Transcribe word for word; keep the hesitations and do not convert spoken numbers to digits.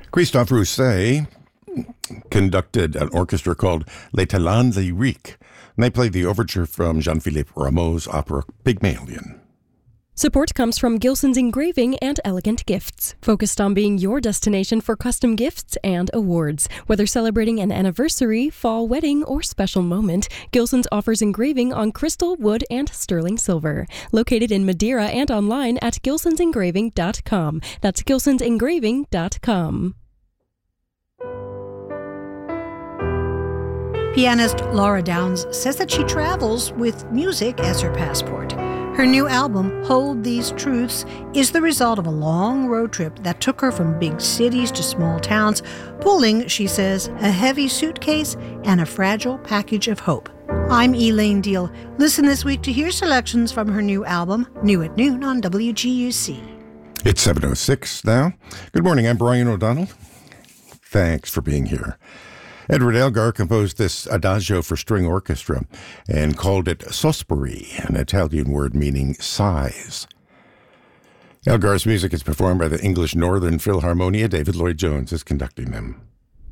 Christophe Rousset conducted an orchestra called Les Talents Lyriques, and they played the overture from Jean-Philippe Rameau's opera Pygmalion. Support comes from Gilson's Engraving and Elegant Gifts, focused on being your destination for custom gifts and awards. Whether celebrating an anniversary, fall wedding, or special moment, Gilson's offers engraving on crystal, wood, and sterling silver. Located in Madeira and online at gilsons engraving dot com. That's gilsons engraving dot com. Pianist Laura Downs says that she travels with music as her passport. Her new album, Hold These Truths, is the result of a long road trip that took her from big cities to small towns, pulling, she says, a heavy suitcase and a fragile package of hope. I'm Elaine Deal. Listen this week to hear selections from her new album, New at Noon on W G U C. It's seven oh six now. Good morning, I'm Brian O'Donnell. Thanks for being here. Edward Elgar composed this adagio for string orchestra and called it sospiri, an Italian word meaning sighs. Elgar's music is performed by the English Northern Philharmonia. David Lloyd-Jones is conducting them.